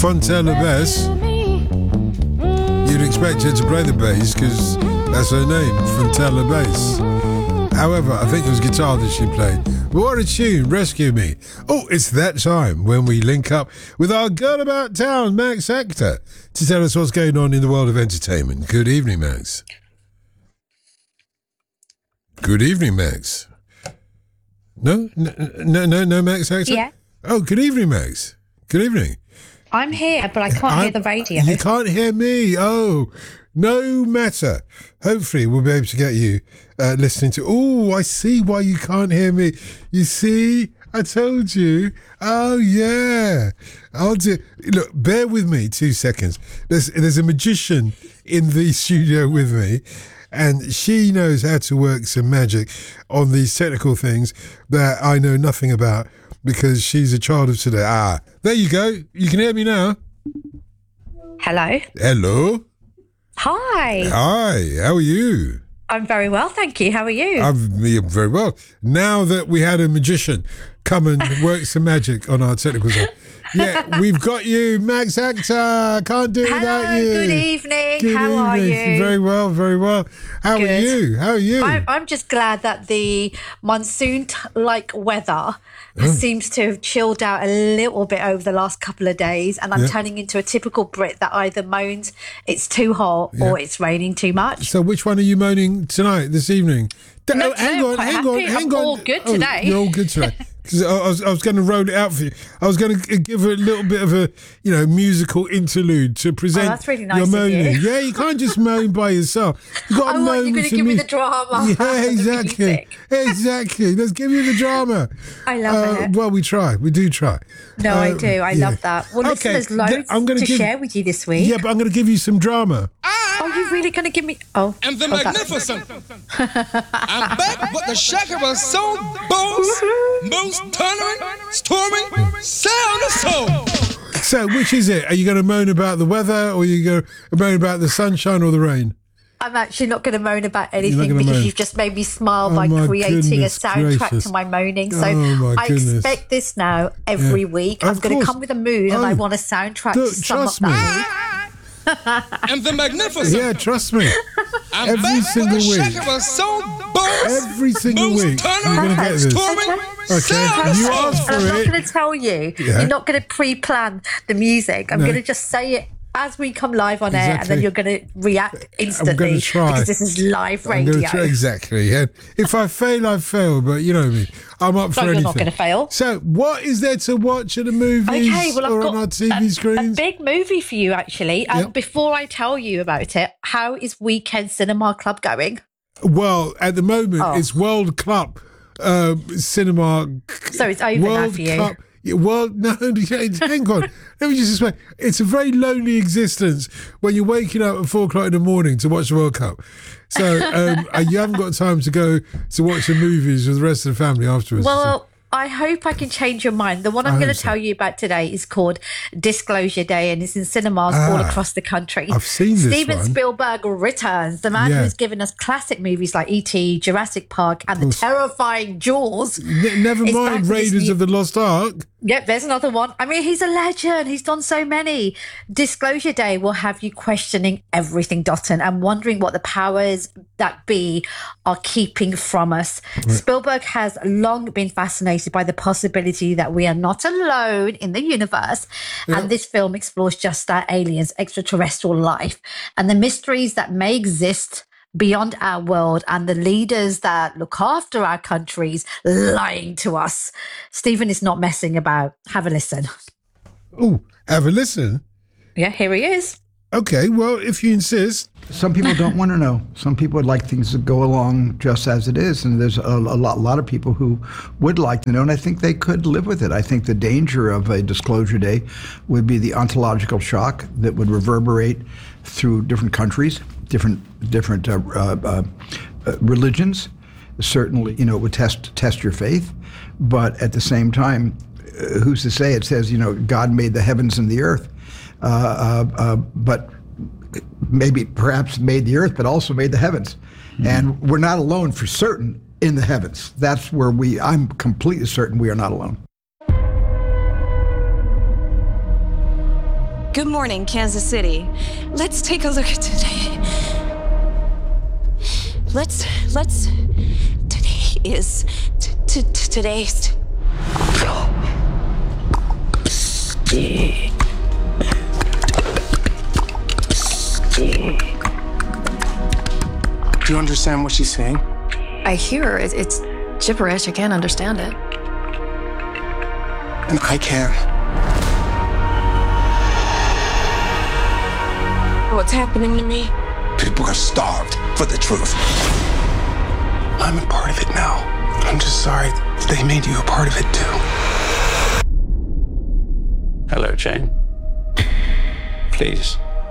Fontella Bass. You'd expect her to play the bass because that's her name, Fontella Bass. However, I think it was guitar that she played. But what a tune, Rescue Me. Oh, it's that time when we link up with our girl about town, Max Hector, to tell us what's going on in the world of entertainment. Good evening, Max. Good evening, Max. No, Max Hector? Yeah. Oh, good evening, Max. Good evening. I'm here, but I can't hear the radio. You can't hear me. Oh, no matter. Hopefully we'll be able to get you listening to... Oh, I see why you can't hear me. You see? I told you. Oh, yeah. Look, bear with me 2 seconds. There's a magician in the studio with me, and she knows how to work some magic on these technical things that I know nothing about because she's a child of today. Ah, there you go. You can hear me now. Hello. Hello. Hi. Hi. How are you? I'm very well, thank you. How are you? I'm very well. Now that we had a magician come and work some magic on our technical side. Yeah, we've got you, Max Hector. Can't do without you. Good evening. How are you? Very well, very well. How are you? How are you? I'm just glad that the monsoon-like weather seems to have chilled out a little bit over the last couple of days, and I'm turning into a typical Brit that either moans it's too hot or it's raining too much. So which one are you moaning tonight, this evening? No, hang on. I'm all good today. You're all good today. Because I was going to roll it out for you. I was going to give her a little bit of a, musical interlude to present that's really nice your moaning. of you. Yeah, you can't just moan by yourself. You've got to moan. You're going to give me the drama. Yeah, exactly. Exactly. Let's give you the drama. I love it. Well, we try. We do try. No, I do. I love that. Well, listen, there's loads to share with you this week. Yeah, but I'm going to give you some drama. Are you really going to give me... Oh. And the magnificent. I'm back with the shaker of soul, most thundering, storming, sound of soul. So, which is it? Are you going to moan about the weather, or are you going to moan about the sunshine or the rain? I'm actually not going to moan about anything because you've just made me smile by creating a soundtrack to my moaning. So I expect this now every week. I'm going to come with a mood and I want a soundtrack to sum up that mood. And the magnificent. Yeah, trust me. Every single week. Every single week. You're going to get this. Okay, you asked for it. I'm not going to tell you. Yeah. You're not going to pre-plan the music. I'm going to just say it as we come live on air, and then you're going to react instantly. I'm going to try. Because this is live radio. Exactly. Yeah. If I fail, I fail. But you know me. I'm up for anything. You're not going to fail. So, what is there to watch at the movies or on our TV screens? A big movie for you, actually. Before I tell you about it, how is Weekend Cinema Club going? Well, at the moment, it's World Cup Cinema. So it's over now for you. Cup. Well, no, hang on. Let me just explain. It's a very lonely existence when you're waking up at 4 o'clock in the morning to watch the World Cup. So you haven't got time to go to watch the movies with the rest of the family afterwards. Well, I hope I can change your mind. The one I'm going to tell you about today is called Disclosure Day, and it's in cinemas all across the country. I've seen this Steven one. Spielberg returns. The man who's given us classic movies like E.T., Jurassic Park, and the terrifying Jaws. Never mind Raiders of the Lost Ark. Yep, there's another one. I mean, he's a legend. He's done so many. Disclosure Day will have you questioning everything, Dotton, and wondering what the powers that be are keeping from us. Right. Spielberg has long been fascinated by the possibility that we are not alone in the universe. Yep. And this film explores just that: aliens, extraterrestrial life, and the mysteries that may exist beyond our world, and the leaders that look after our countries lying to us. Stephen is not messing about. Have a listen. Oh, have a listen? Yeah, here he is. Okay, well, if you insist. Some people don't want to know. Some people would like things to go along just as it is, and there's a lot of people who would like to know, and I think they could live with it. I think the danger of a Disclosure Day would be the ontological shock that would reverberate through different countries, different religions. Certainly, it would test your faith, but at the same time, who's to say? It says, God made the heavens and the earth, but perhaps made the earth, but also made the heavens. Mm-hmm. And we're not alone for certain in the heavens. That's where I'm completely certain we are not alone. Good morning, Kansas City. Let's take a look at today. Today is today's. Do you understand what she's saying? I hear it. It's gibberish. I can't understand it. And I can. What's happening to me? People are starved for the truth. I'm a part of it now. I'm just sorry they made you a part of it too. Hello, Jane. Please.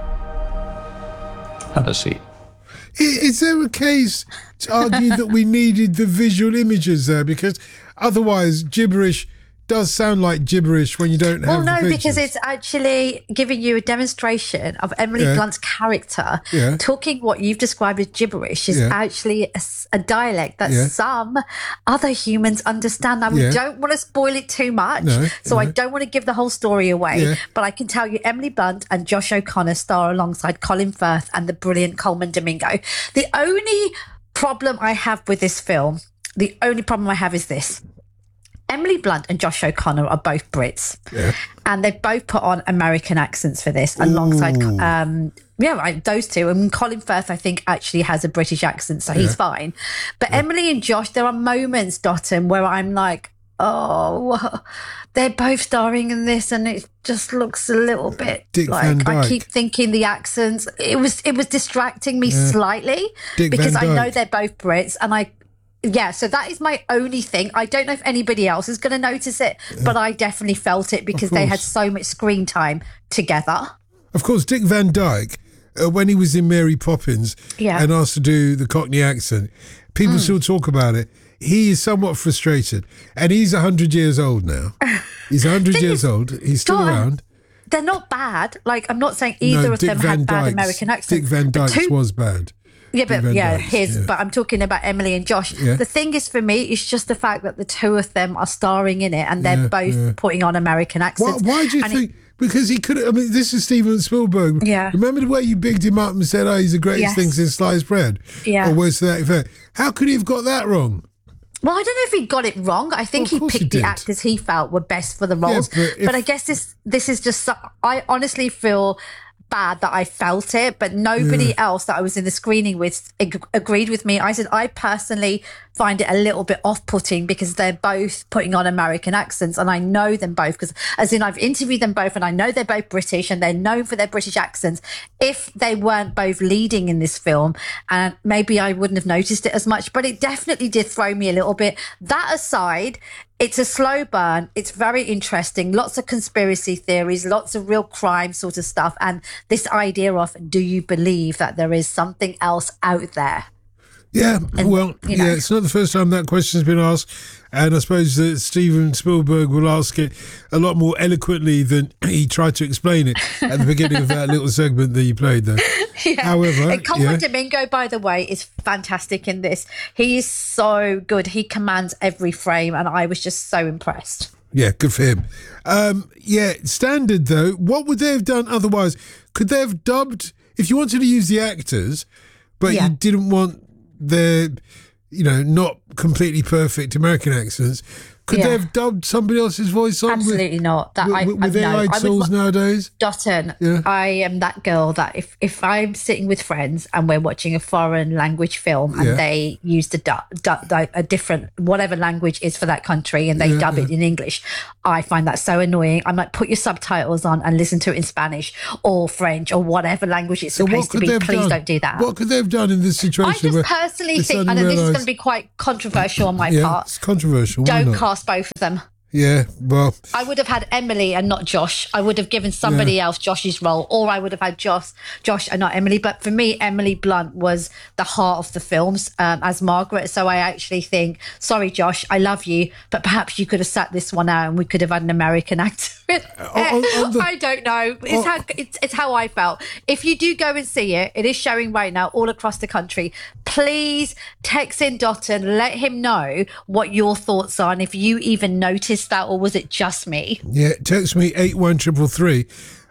Have a seat. Is there a case to argue that we needed the visual images there? Because otherwise, gibberish does sound like gibberish when you don't have the pictures. Because it's actually giving you a demonstration of Emily Blunt's character. Talking what you've described as gibberish is actually a dialect that some other humans understand. Now, we don't want to spoil it too much, I don't want to give the whole story away, but I can tell you Emily Blunt and Josh O'Connor star alongside Colin Firth and the brilliant Coleman Domingo. The only problem I have with this film, is this. Emily Blunt and Josh O'Connor are both Brits, and they've both put on American accents for this alongside, those two. And Colin Firth, I think, actually has a British accent, so he's fine. But Emily and Josh, there are moments, Dotton, where I'm like, oh, they're both starring in this, and it just looks a little bit Dick Van Dyke. I keep thinking the accents. It was distracting me slightly because I know they're both Brits, and so that is my only thing. I don't know if anybody else is going to notice it, but I definitely felt it because they had so much screen time together. Of course, Dick Van Dyke, when he was in Mary Poppins and asked to do the Cockney accent, people still talk about it. He is somewhat frustrated, and he's 100 years old now. He's 100 years old. He's still around. They're not bad. Like, I'm not saying either of them had bad American accents. Dick Van Dyke's was bad. But I'm talking about Emily and Josh. The thing is, for me, it's just the fact that the two of them are starring in it and they're both putting on American accents. Why do you think? Because he could. I mean, this is Steven Spielberg. Remember the way you bigged him up and said, "Oh, he's the greatest thing since sliced bread." Or words to that effect. How could he have got that wrong? Well, I don't know if he got it wrong. I think he picked the actors he felt were best for the roles. But I guess this is just. I honestly feel bad that I felt it, but nobody else that I was in the screening with agreed with me. I said I personally find it a little bit off-putting because they're both putting on American accents, and I know them both because, as in, I've interviewed them both, and I know they're both British and they're known for their British accents. If they weren't both leading in this film, and maybe I wouldn't have noticed it as much, but it definitely did throw me a little bit. That aside, it's a slow burn. It's very interesting. Lots of conspiracy theories, lots of real crime sort of stuff. And this idea of, do you believe that there is something else out there? Yeah, it's not the first time that question's been asked. And I suppose that Steven Spielberg will ask it a lot more eloquently than he tried to explain it at the beginning of that little segment that you played there. However, and Coleman Domingo, by the way, is fantastic in this. He is so good. He commands every frame, and I was just so impressed. Yeah, good for him. Standard though, what would they have done otherwise? Could they have dubbed, if you wanted to use the actors, but you didn't want their, not completely perfect American accents, could they have dubbed somebody else's voice on? Absolutely not. With AI tools nowadays? Dotton, I am that girl that if I'm sitting with friends and we're watching a foreign language film and they use a different, whatever language is for that country, and they dub it in English, I find that so annoying. I'm like, put your subtitles on and listen to it in Spanish or French or whatever language it's supposed to be. Please don't do that. What could they have done in this situation? I just personally think, and this is going to be quite controversial on my part. It's controversial. Don't cast both of them. Yeah, well, I would have had Emily and not Josh. I would have given somebody else Josh's role, or I would have had Josh and not Emily. But for me, Emily Blunt was the heart of the films as Margaret. So I actually think, sorry, Josh, I love you, but perhaps you could have sat this one out and we could have had an American actor. I don't know. It's how I felt. If you do go and see it, it is showing right now all across the country. Please text in Dotton, let him know what your thoughts are, and if you even noticed that, or was it just me? Yeah, text me 81333.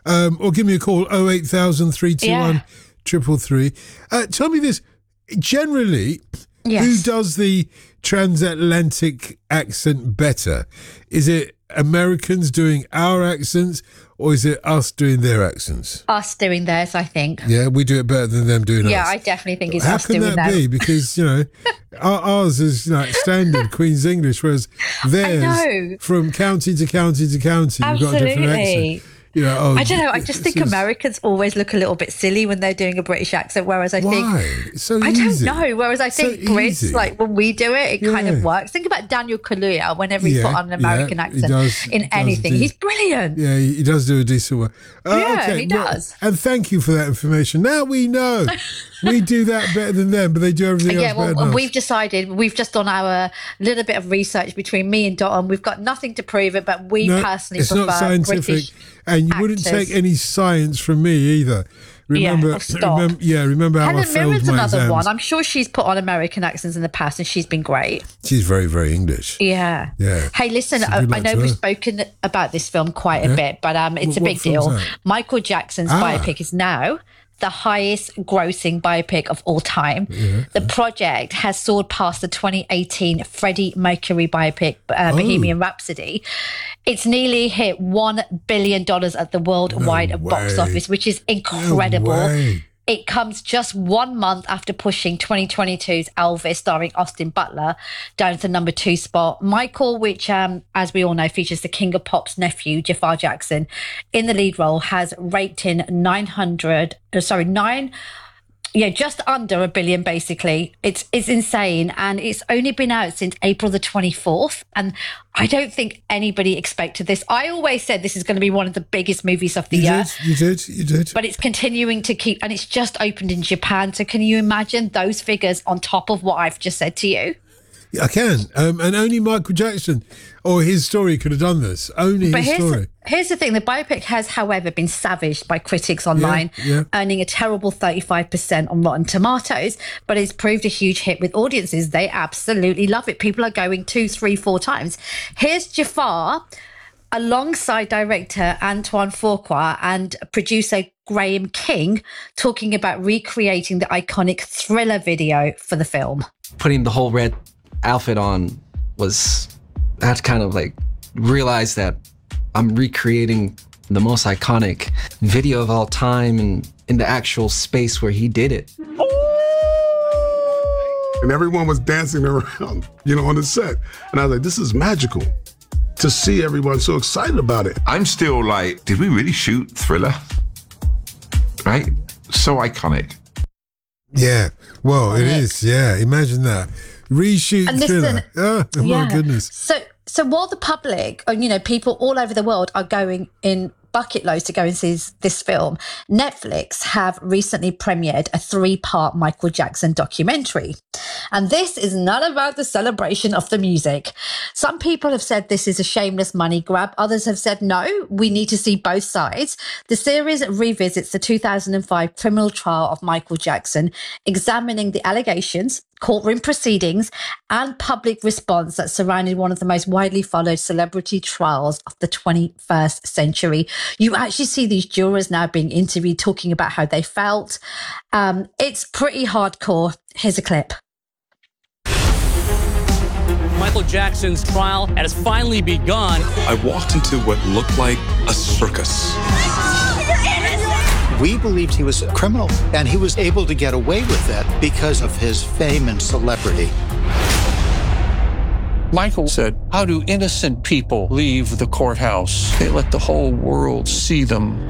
or give me a call, 08000 321 333. Tell me this, generally, who does the transatlantic accent better? Is it Americans doing our accents, or is it us doing their accents? Us doing theirs, I think. Yeah, we do it better than them doing us. Yeah, I definitely think it's us doing How can that be? Because, ours is like standard Queen's English, whereas theirs, from county to county to county, you've got a different accent. I don't know. I just think Americans always look a little bit silly when they're doing a British accent, whereas I think it's so I easy. don't know. Whereas I think Brits, like when we do it, it kind of works. Think about Daniel Kaluuya. Whenever he put on an American accent in anything, he's brilliant. Yeah, he does do a decent work. He does. And thank you for that information. Now we know. We do that better than them, but they do everything else better than us. We've decided, we've just done our little bit of research between me and Dotton. We've got nothing to prove it, but we personally prefer not scientific, British and you wouldn't take any science from me either. Remember how I failed Mirren's my another exams. one. I'm sure she's put on American accents in the past, and she's been great. She's very, very English. Yeah. Hey, listen, I know we've spoken about this film quite a bit, but it's a big deal. Michael Jackson's biopic is now the highest grossing biopic of all time. The project has soared past the 2018 Freddie Mercury biopic, Bohemian Rhapsody. It's nearly hit $1 billion at the worldwide box office, which is incredible. It comes just 1 month after pushing 2022's Elvis, starring Austin Butler, down to the number 2 spot. Michael, which, as we all know, features the King of Pop's nephew, Jafar Jackson, in the lead role, has raked in just under $1 billion, basically. It's insane. And it's only been out since April the 24th. And I don't think anybody expected this. I always said this is going to be one of the biggest movies of the year. You did. But it's continuing to keep, and it's just opened in Japan. So can you imagine those figures on top of what I've just said to you? I can. And only Michael Jackson or his story could have done this. Here's the thing. The biopic has, however, been savaged by critics online, earning a terrible 35% on Rotten Tomatoes, but it's proved a huge hit with audiences. They absolutely love it. People are going 2, 3, 4 times. Here's Jafar alongside director Antoine Fuqua and producer Graham King talking about recreating the iconic Thriller video for the film. Putting the whole red outfit on I had to kind of like realize that I'm recreating the most iconic video of all time and in the actual space where he did it. And everyone was dancing around, on the set. And I was like, this is magical to see everyone so excited about it. I'm still like, did we really shoot Thriller? Right? So iconic. Yeah. Well, it is. Yeah. Imagine that. Reshoot Thriller. My goodness. So while the public, people all over the world are going in bucket loads to go and see this film, Netflix have recently premiered a 3-part Michael Jackson documentary. And this is not about the celebration of the music. Some people have said this is a shameless money grab. Others have said, no, we need to see both sides. The series revisits the 2005 criminal trial of Michael Jackson, examining the allegations, courtroom proceedings, and public response that surrounded one of the most widely followed celebrity trials of the 21st century. You actually see these jurors now being interviewed, talking about how they felt. It's pretty hardcore. Here's a clip. Michael Jackson's trial has finally begun. I walked into what looked like a circus. We believed he was a criminal, and he was able to get away with it because of his fame and celebrity. Michael said, how do innocent people leave the courthouse? They let the whole world see them.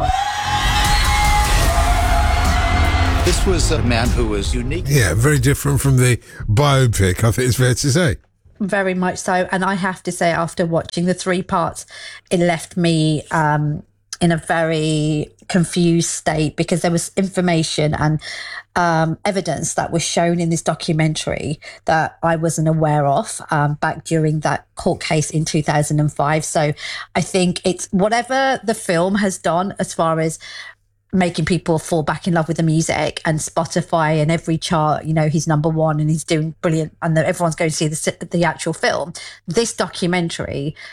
This was a man who was unique. Yeah, very different from the biopic, I think it's fair to say. Very much so. And I have to say, after watching the 3 parts, it left me in a very confused state, because there was information and evidence that was shown in this documentary that I wasn't aware of back during that court case in 2005. So I think it's whatever the film has done as far as making people fall back in love with the music, and Spotify and every chart, he's number 1 and he's doing brilliant, and everyone's going to see the actual film. This documentary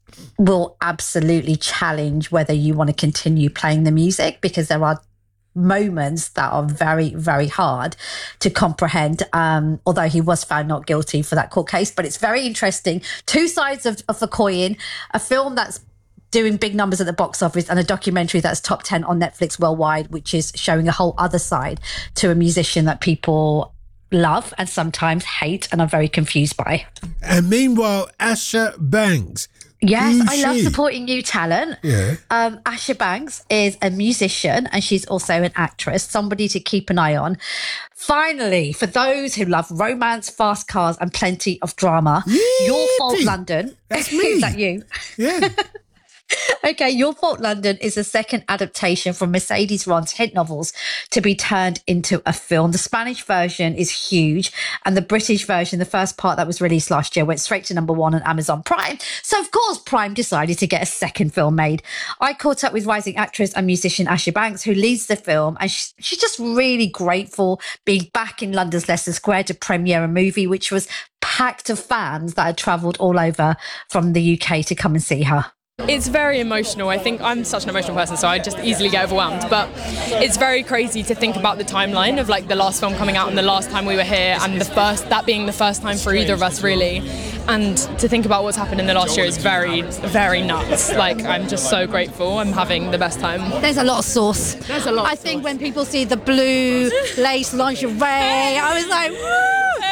will absolutely challenge whether you want to continue playing the music, because there are moments that are very, very hard to comprehend, although he was found not guilty for that court case. But it's very interesting. Two sides of the coin, a film that's doing big numbers at the box office and a documentary that's top 10 on Netflix worldwide, which is showing a whole other side to a musician that people love and sometimes hate and are very confused by. And meanwhile, Asha Banks. Yes, I love supporting new talent. Yeah. Asha Banks is a musician and she's also an actress, somebody to keep an eye on. Finally, for those who love romance, fast cars and plenty of drama, Your Fault London. That's me. Is that you? Yeah. Okay, Your Fault London is a second adaptation from Mercedes Ron's hit novels to be turned into a film. The Spanish version is huge, and the British version, the first part that was released last year, went straight to #1 on Amazon Prime. So, of course, Prime decided to get a second film made. I caught up with rising actress and musician Asha Banks, who leads the film, and she's just really grateful being back in London's Leicester Square to premiere a movie which was packed of fans that had travelled all over from the UK to come and see her. It's very emotional. I think I'm such an emotional person, so I just easily get overwhelmed. But it's very crazy to think about the timeline of like the last film coming out and the last time we were here, and that being the first time for either of us, really. And to think about what's happened in the last year is very, very nuts. Like, I'm just so grateful. I'm having the best time. There's a lot of sauce. There's a lot. I think when people see the blue lace lingerie, I was like, woo!